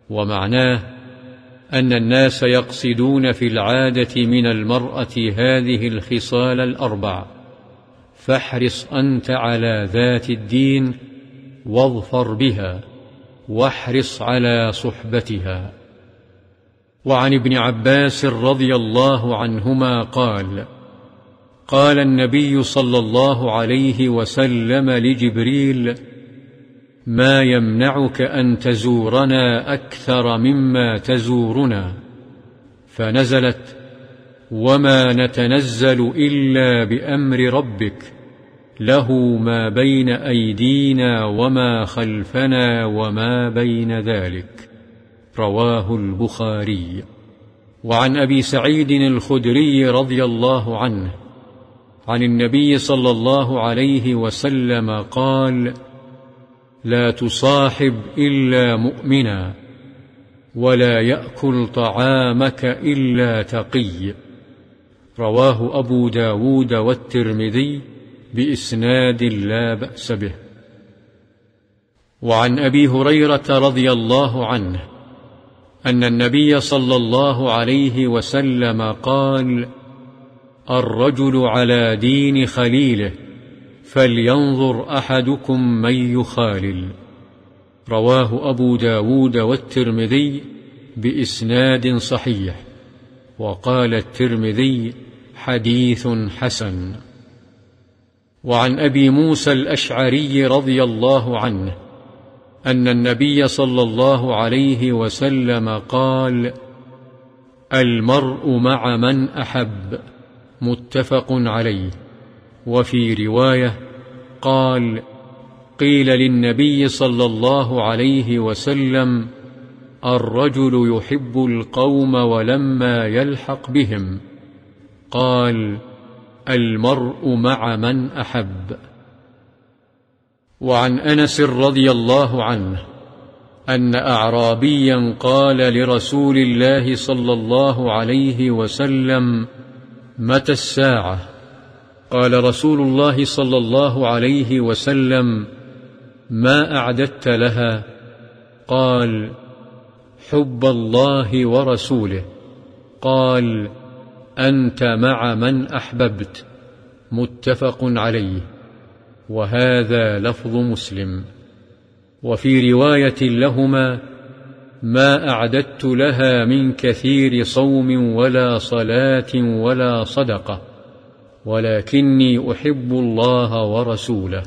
ومعناه أن الناس يقصدون في العادة من المرأة هذه الخصال الأربع، فاحرص أنت على ذات الدين واظفر بها، واحرص على صحبتها. وعن ابن عباس رضي الله عنهما قال: قال النبي صلى الله عليه وسلم لجبريل: ما يمنعك أن تزورنا أكثر مما تزورنا؟ فنزلت: وما نتنزل إلا بأمر ربك، له ما بين أيدينا وما خلفنا وما بين ذلك. رواه البخاري. وعن أبي سعيد الخدري رضي الله عنه عن النبي صلى الله عليه وسلم قال: لا تصاحب إلا مؤمنا، ولا يأكل طعامك إلا تقي. رواه أبو داود والترمذي بإسناد لا بأس به. وعن أبي هريرة رضي الله عنه أن النبي صلى الله عليه وسلم قال: الرجل على دين خليله، فلينظر أحدكم من يخالل. رواه أبو داود والترمذي بإسناد صحيح، وقال الترمذي: حديث حسن. وعن أبي موسى الأشعري رضي الله عنه أن النبي صلى الله عليه وسلم قال: المرء مع من أحب، متفق عليه. وفي رواية قال: قيل للنبي صلى الله عليه وسلم: الرجل يحب القوم ولما يلحق بهم؟ قال: المرء مع من أحب. وعن أنس رضي الله عنه أن أعرابيا قال لرسول الله صلى الله عليه وسلم: متى الساعة؟ قال رسول الله صلى الله عليه وسلم: ما أعددت لها؟ قال: حب الله ورسوله. قال: أنت مع من أحببت، متفق عليه. وهذا لفظ مسلم. وفي رواية لهما: ما أعددت لها من كثير صوم ولا صلاة ولا صدقة، ولكني أحب الله ورسوله.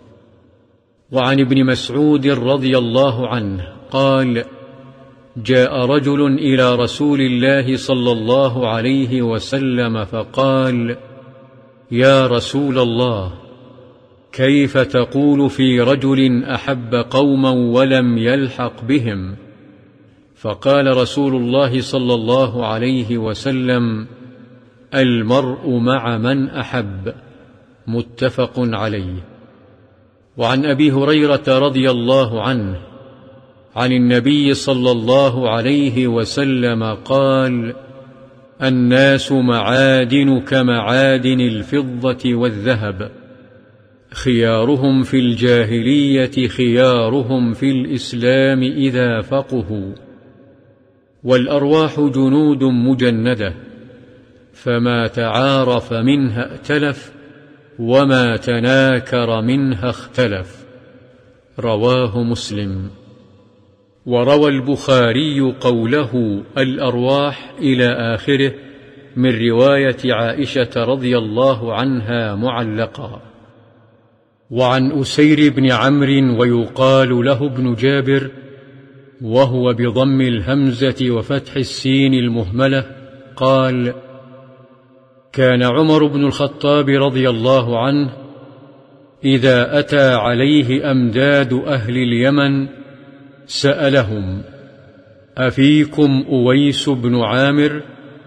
وعن ابن مسعود رضي الله عنه قال: جاء رجل إلى رسول الله صلى الله عليه وسلم فقال: يا رسول الله، كيف تقول في رجل أحب قوما ولم يلحق بهم؟ فقال رسول الله صلى الله عليه وسلم: المرء مع من أحب، متفق عليه. وعن أبي هريرة رضي الله عنه عن النبي صلى الله عليه وسلم قال: الناس معادن كمعادن الفضة والذهب، خيارهم في الجاهلية خيارهم في الإسلام إذا فقهوا. والأرواح جنود مجندة، فما تعارف منها ائتلف، وما تناكر منها اختلف. رواه مسلم. وروى البخاري قوله الأرواح إلى آخره من رواية عائشة رضي الله عنها معلقا. وعن أسير بن عمرو ويقال له ابن جابر، وهو بضم الهمزة وفتح السين المهملة، قال: كان عمر بن الخطاب رضي الله عنه إذا أتى عليه أمداد أهل اليمن سألهم: أفيكم أويس بن عامر؟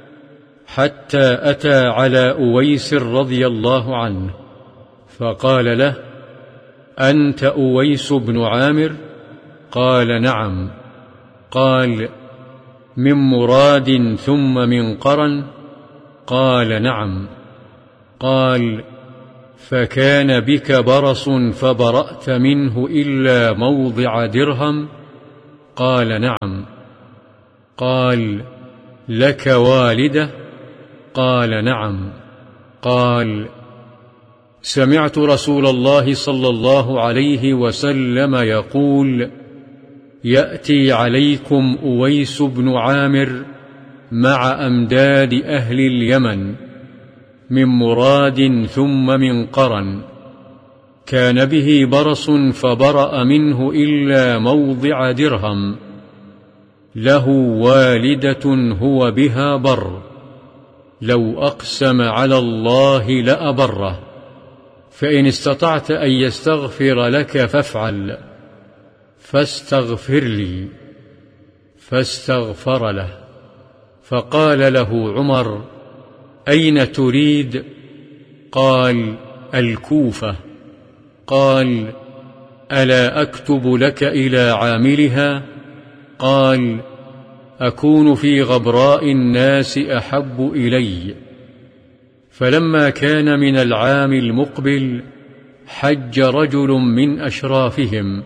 حتى أتى على أويس رضي الله عنه فقال له: أنت أويس بن عامر؟ قال: نعم. قال: من مراد ثم من قرن؟ قال: نعم. قال: فكان بك برص فبرأت منه إلا موضع درهم؟ قال: نعم. قال: لك والدة؟ قال: نعم. قال: سمعت رسول الله صلى الله عليه وسلم يقول: يأتي عليكم أويس بن عامر مع أمداد أهل اليمن من مراد ثم من قرن، كان به برص فبرأ منه إلا موضع درهم، له والدة هو بها بر، لو أقسم على الله لأبره، فإن استطعت أن يستغفر لك فافعل، فاستغفر لي. فاستغفر له، فقال له عمر: أين تريد؟ قال: الكوفة. قال: ألا أكتب لك إلى عاملها؟ قال: أكون في غبراء الناس أحب إلي. فلما كان من العام المقبل حج رجل من أشرافهم،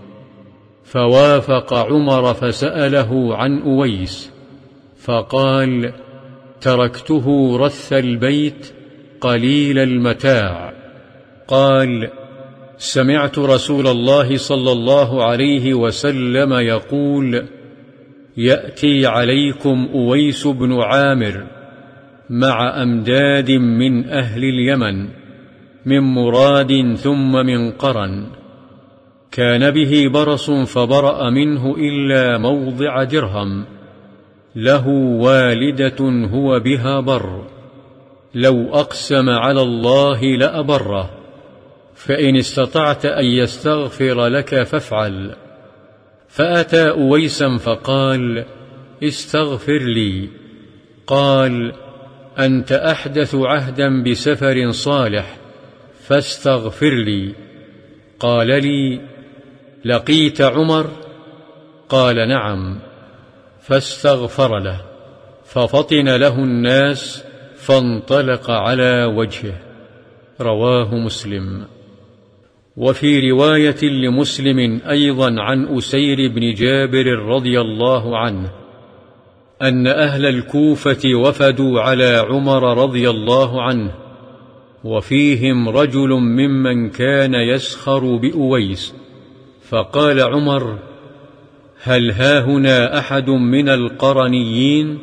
فوافق عمر فسأله عن أويس، فقال: تركته رث البيت قليل المتاع. قال: سمعت رسول الله صلى الله عليه وسلم يقول: يأتي عليكم أويس بن عامر مع أمداد من أهل اليمن من مراد ثم من قرن، كان به برص فبرأ منه إلا موضع درهم، له والدة هو بها بر، لو أقسم على الله لأبره، فإن استطعت أن يستغفر لك فافعل. فأتى أويسا فقال: استغفر لي. قال: أنت أحدث عهدا بسفر صالح، فاستغفر لي. قال لي: لقيت عمر؟ قال: نعم. فاستغفر له، ففطن له الناس فانطلق على وجهه. رواه مسلم. وفي رواية لمسلم أيضا عن أسير بن جابر رضي الله عنه أن أهل الكوفة وفدوا على عمر رضي الله عنه، وفيهم رجل ممن كان يسخر بأويس، فقال عمر: هل هاهنا أحد من القرنيين؟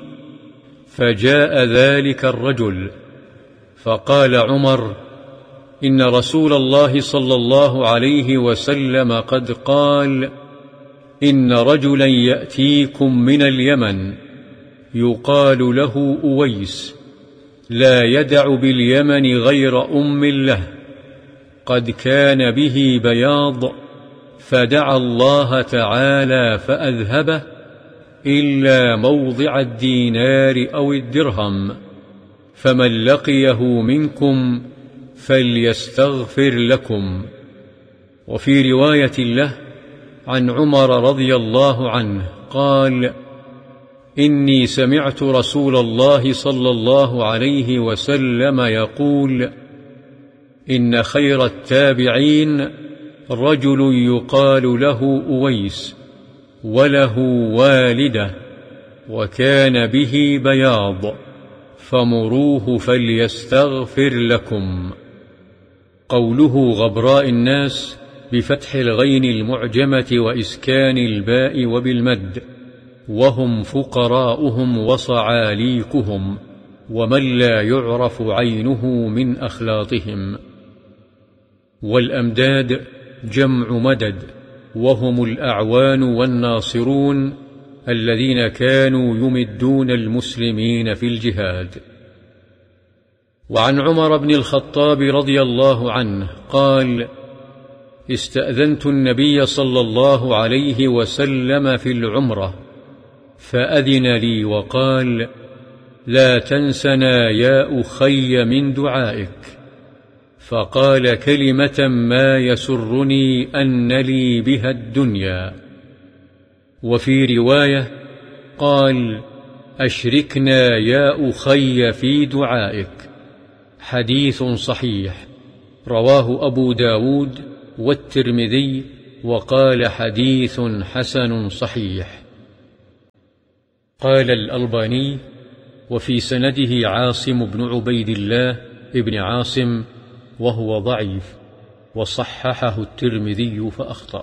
فجاء ذلك الرجل، فقال عمر: إن رسول الله صلى الله عليه وسلم قد قال: إن رجلا يأتيكم من اليمن يقال له أويس، لا يدع باليمن غير أم له، قد كان به بياض، فدعا الله تعالى فأذهبه إلا موضع الدينار أو الدرهم، فمن لقيه منكم فليستغفر لكم. وفي رواية له عن عمر رضي الله عنه قال: إني سمعت رسول الله صلى الله عليه وسلم يقول: إن خير التابعين رجل يقال له أويس، وله والدة، وكان به بياض، فمروه فليستغفر لكم. قوله غبراء الناس بفتح الغين المعجمة وإسكان الباء وبالمد، وهم فقراؤهم وصعاليكهم، ومن لا يعرف عينه من أخلاطهم. والأمداد جمع مدد، وهم الأعوان والناصرون الذين كانوا يمدون المسلمين في الجهاد. وعن عمر بن الخطاب رضي الله عنه قال: استأذنت النبي صلى الله عليه وسلم في العمرة، فأذن لي وقال: لا تنسنا يا أخي من دعائك. فقال كلمة ما يسرني أن لي بها الدنيا. وفي رواية قال: أشركنا يا أخي في دعائك. حديث صحيح، رواه أبو داود والترمذي، وقال: حديث حسن صحيح. قال الألباني: وفي سنده عاصم بن عبيد الله ابن عاصم وهو ضعيف، وصححه الترمذي فأخطأ.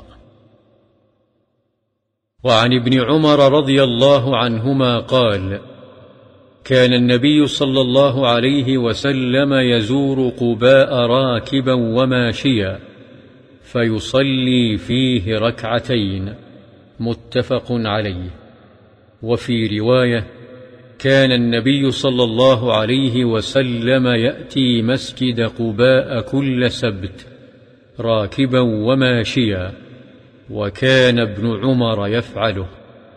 وعن ابن عمر رضي الله عنهما قال: كان النبي صلى الله عليه وسلم يزور قباء راكبا وماشيا فيصلي فيه ركعتين، متفق عليه. وفي رواية: كان النبي صلى الله عليه وسلم يأتي مسجد قباء كل سبت راكبا وماشيا، وكان ابن عمر يفعله.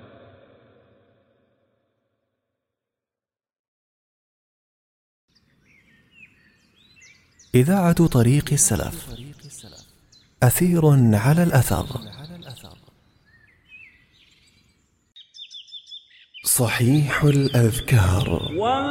إذاعة طريق السلف، أثير على الأثر. صحيح الأذكار.